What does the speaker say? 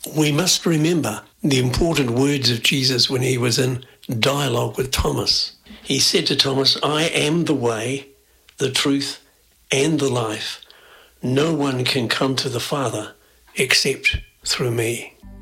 We must remember the important words of Jesus when he was in dialogue with Thomas. He said to Thomas, "I am the way, the truth, and the life. No one can come to the Father except through me."